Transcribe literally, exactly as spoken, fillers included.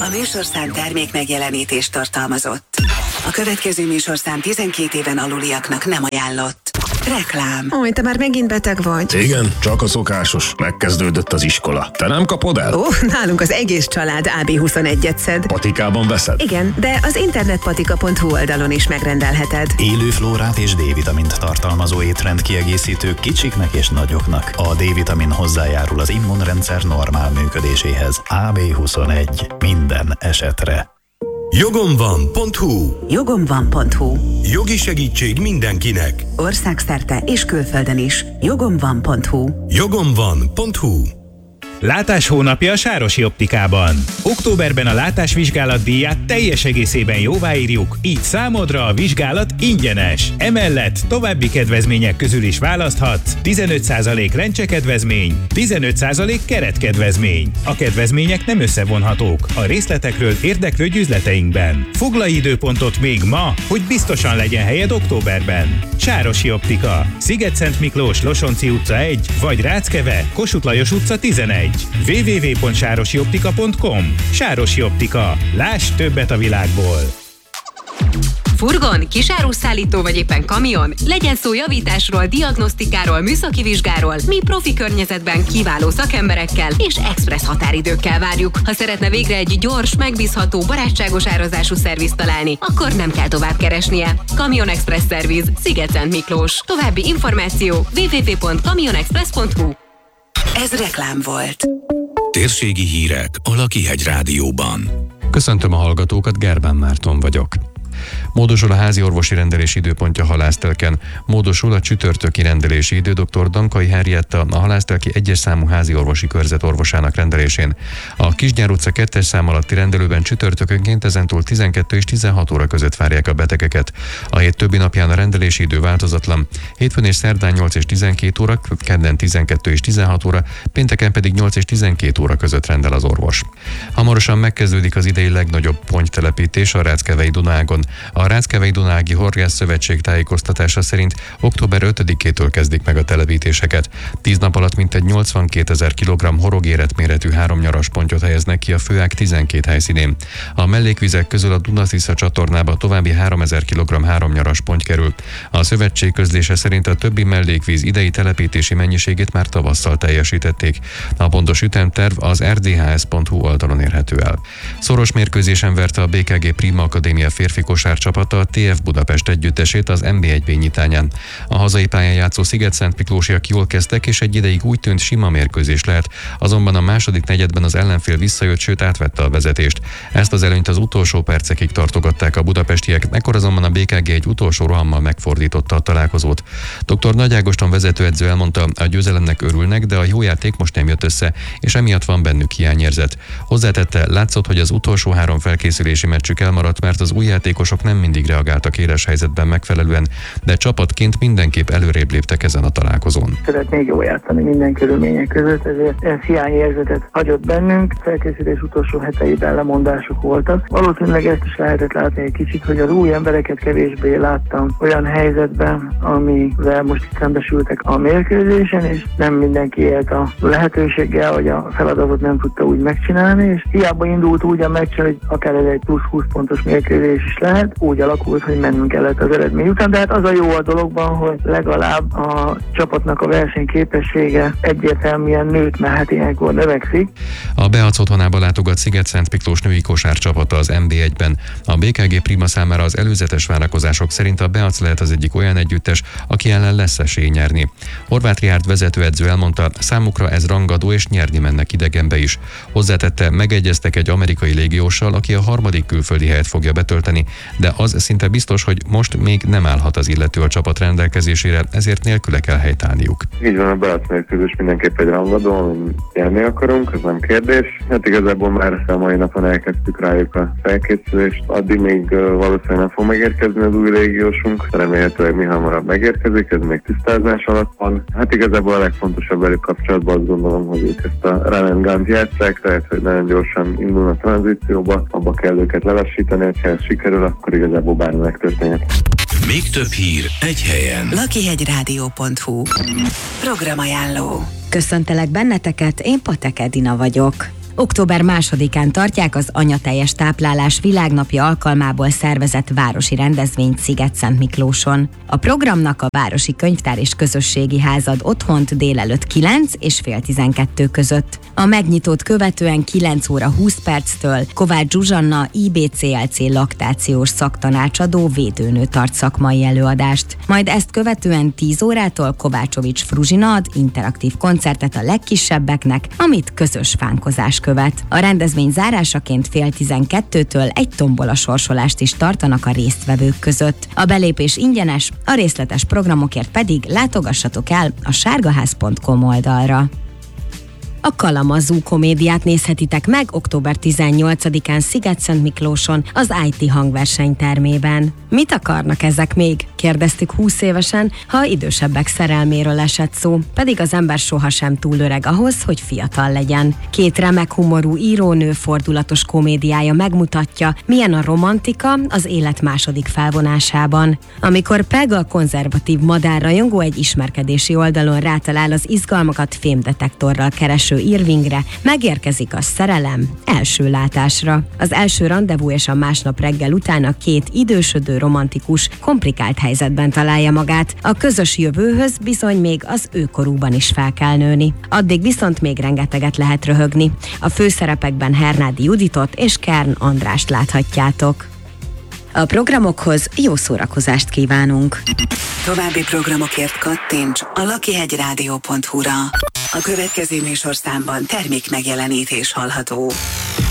műsorszám termék megjelenítést tartalmazott. A következő műsorszám tizenkét éven aluliaknak nem ajánlott. Reklám. Ó, te már megint beteg vagy. Igen, csak a szokásos. Megkezdődött az iskola. Te nem kapod el? Ó, nálunk az egész család á bé huszonegyet szed. Patikában veszed? Igen, de az internetpatika pont hu oldalon is megrendelheted. Élő flórát és D-vitamint tartalmazó étrend kiegészítők kicsiknek és nagyoknak. A D-vitamin hozzájárul az immunrendszer normál működéséhez. á bé huszonegy. Minden esetre. Jogom van pont hu. Jogom van pont hu. Jogi segítség mindenkinek. Országszerte és külföldön is. Jogom van pont hu. Jogom van pont hu. Látás hónapja a Sárosi Optikában. Októberben a látásvizsgálat díját teljes egészében jóváírjuk, így számodra a vizsgálat ingyenes. Emellett további kedvezmények közül is választhatsz: tizenöt százalék lencsekedvezmény, tizenöt százalék keretkedvezmény. A kedvezmények nem összevonhatók. A részletekről érdeklődj üzleteinkben. Foglalj időpontot még ma, hogy biztosan legyen helyed októberben. Sárosi Optika. Sziget-Szent Miklós, Losonci utca egy, vagy Ráckeve, Kossuth Lajos utca tizenegy. double-u double-u double-u pont sárosi optika pont com. Sárosi Optika. Láss többet a világból! Furgon, kisáruszállító vagy éppen kamion? Legyen szó javításról, diagnosztikáról, műszaki vizsgáról, mi profi környezetben kiváló szakemberekkel és expressz határidőkkel várjuk. Ha szeretne végre egy gyors, megbízható, barátságos árazású szervizt találni, akkor nem kell tovább keresnie. Kamion Express Szerviz, Sziget-Szent Miklós. További információ double-u double-u double-u pont kamion express pont hu. Ez reklám volt. Térségi hírek a Lakihegy Rádióban. Köszöntöm a hallgatókat, Gerbán Márton vagyok. Módosul a házi orvosi rendelési időpontja Halásztelken. Módosul a csütörtöki rendelési idő dr. Dankai Henrietta, a Halásztelki egyes számú házi orvosi körzet orvosának rendelésén. A Kisgyár utca kettes szám alatti rendelőben csütörtökönként ezentúl tizenkettő és tizenhat óra között várják a betegeket. A hét többi napján a rendelési idő változatlan. Hétfőn és szerdán nyolc és tizenkét óra, kedden tizenkettő és tizenhat óra, pénteken pedig nyolc és tizenkét óra között rendel az orvos. Hamarosan megkezdődik az idei legnagyobb pontytelepítés a Ráckevei Dunágon. A Ráckevei Dunági Horgász Szövetség tájékoztatása szerint október ötödikétől kezdik meg a telepítéseket. Tíz nap alatt mintegy nyolcvankétezer kilogramm horogéretméretű háromnyaras pontyot helyeznek ki a főág tizenkét helyszínén. A mellékvizek közül a Duna-Tisza csatornába további háromezer kilogramm háromnyaras ponty kerül. A szövetség közlése szerint a többi mellékvíz idei telepítési mennyiségét már tavasszal teljesítették. A pontos ütemterv az er dé há es pont hu oldalon érhető el. Szoros mérkőzésen verte a bé ká gé Prima Akadémia férfi kosárcsapata a té ef Budapest együttesét az en bé egy bé nyitányán. A hazai pályán játszó Sziget-Szent Miklósiak jól kezdtek, és egy ideig úgy tűnt sima mérkőzés lehet, azonban a második negyedben az ellenfél visszajött, sőt átvette a vezetést. Ezt az előnyt az utolsó percekig tartogatták a budapestiek, ekkor azonban a bé ká gé egy utolsó rohammal megfordította a találkozót. dr. Nagy Ágoston vezetőedző elmondta, a győzelemnek örülnek, de a jó játék most nem jött össze, és emiatt van bennük hiányérzet. Hozzátette, látszott, hogy az utolsó három felkészülési meccsük elmaradt, mert az új játékosok nem mindig reagáltak éles helyzetben megfelelően, de csapatként mindenképp előrébb léptek ezen a találkozón. Szeretnék jól játszani minden körülmények között, ezért ez hiányérzetet hagyott bennünk. Felkészülés utolsó heteiben lemondások voltak. Valószínűleg ezt is lehetett látni egy kicsit, hogy az új embereket kevésbé láttam olyan helyzetben, amivel most itt szembesültek a mérkőzésen, és nem mindenki élt a lehetőséggel, hogy a feladatot nem tudta úgy megcsinálni, és hiába indult úgy a meccs, hogy akár ez egy plusz húsz pontos mérkőzés is lehet, úgy alakult, hogy mennünk kellett az eredmény után, de hát az a jó a dologban, hogy legalább a csapatnak a versenyképessége egyértelműen nőtt, mert hát ilyenkor növekszik. A Beac otthonába látogat Sziget-Szent Miklós női kosárcsapata az en bé egyben. A bé ká gé Prima számára az előzetes várakozások szerint a Beac lehet az egyik olyan együttes, aki ellen lesz esély nyerni. Horváth Richárd vezetőedző elmondta, számukra ez rangadó, és nyerni mennek idegenbe is. Hozzátette, megegyeztek egy amerikai légióssal, aki a harmadik külföldi helyet fogja betölteni, de az szinte biztos, hogy most még nem állhat az illető a csapat rendelkezésére, ezért nélküle kell helytállniuk. Így van, a Beac mérkőzés mindenképp egy rangadó, nyerni akarunk, ez nem kérdés. Hát igazából már a mai napon elkezdtük rájuk a felkészülést, addig még valószínűleg nem fog megérkezni az új légiósunk, remélhetőleg mi hamarabb megérkezik, ez még tisztázás alatt van. Hát igazából a legfontosabb velük kapcsolatban azt gondolom, hogy ők ezt a run and gun-t játsszák, tehát hogy nagyon gyorsan indul a tranzícióba, abba kell őket lelassítani, ha ez sikerül, akkor igazából bármi megtörténhet. Még több hír egy helyen. lakihegyrádió pont hu. Programajánló. Köszöntelek benneteket, én Patek Edina vagyok. Október másodikán tartják az Anyateljes Táplálás Világnapja alkalmából szervezett városi rendezvényt Szigetszentmiklóson. A programnak a Városi Könyvtár és Közösségi Házad otthont délelőtt kilenc és fél tizenkettő között. A megnyitót követően kilenc óra húsz perctől Kovács Zsuzsanna I B C L C laktációs szaktanácsadó védőnő tart szakmai előadást. Majd ezt követően tíz órától Kovácsovics Fruzsina ad interaktív koncertet a legkisebbeknek, amit közös fánkozás követ. A rendezvény zárásaként fél tizenkettőtől egy tombola sorsolást is tartanak a résztvevők között. A belépés ingyenes, a részletes programokért pedig látogassatok el a sárgaház pont com oldalra. A Kalamazoo komédiát nézhetitek meg október tizennyolcadikán Szigetszentmiklóson az I T hangverseny termében. Mit akarnak ezek még? Kérdeztük húsz évesen, ha idősebbek szerelméről esett szó, pedig az ember sohasem túl öreg ahhoz, hogy fiatal legyen. Két remek humorú írónő fordulatos komédiája megmutatja, milyen a romantika az élet második felvonásában. Amikor Peg, a konzervatív madárrajongó egy ismerkedési oldalon rátalál az izgalmakat fémdetektorral kereső Irvingre, megérkezik a szerelem első látásra. Az első randevú és a másnap reggel után a két idősödő romantikus komplikált helyzetben találja magát. A közös jövőhöz bizony még az őkorúban is fel kell nőni. Addig viszont még rengeteget lehet röhögni. A főszerepekben Hernádi Juditot és Kern Andrást láthatjátok. A programokhoz jó szórakozást kívánunk! További programokért kattints a lakihegyrádió pont hu-ra. A következő műsorszámban termék megjelenítés hallható.